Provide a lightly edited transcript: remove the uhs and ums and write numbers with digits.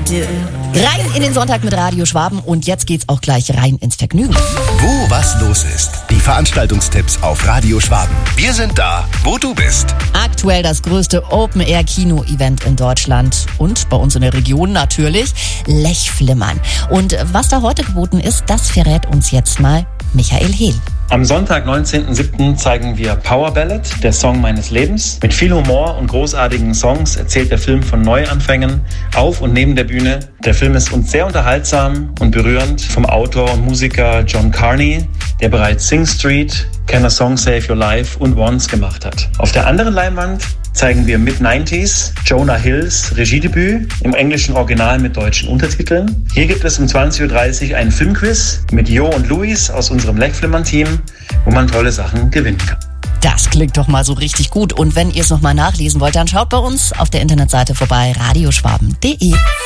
Rein in den Sonntag mit Radio Schwaben und jetzt geht's auch gleich rein ins Vergnügen. Wo was los ist. Die Veranstaltungstipps auf Radio Schwaben. Wir sind da, wo du bist. Aktuell das größte Open-Air-Kino-Event in Deutschland und bei uns in der Region natürlich Lechflimmern. Und was da heute geboten ist, das verrät uns jetzt mal Michael Hehl. Am Sonntag, 19.07. zeigen wir Power Ballad, der Song meines Lebens. Mit viel Humor und großartigen Songs erzählt der Film von Neuanfängen auf und neben der Bühne. Der Film ist uns sehr unterhaltsam und berührend vom Autor und Musiker John Carney, der bereits Sing Street, Can a Song Save Your Life und Once gemacht hat. Auf der anderen Leinwand zeigen wir Mid-90s, Jonah Hills Regiedebüt im englischen Original mit deutschen Untertiteln. Hier gibt es um 20.30 Uhr einen Filmquiz mit Jo und Luis aus unserem Lechflimmern-Team, wo man tolle Sachen gewinnen kann. Das klingt doch mal so richtig gut. Und wenn ihr es nochmal nachlesen wollt, dann schaut bei uns auf der Internetseite vorbei, radioschwaben.de.